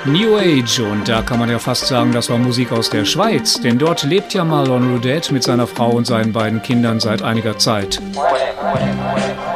New Age, und da kann man ja fast sagen, das war Musik aus der Schweiz, denn dort lebt ja Marlon Rudet mit seiner Frau und seinen beiden Kindern seit einiger Zeit.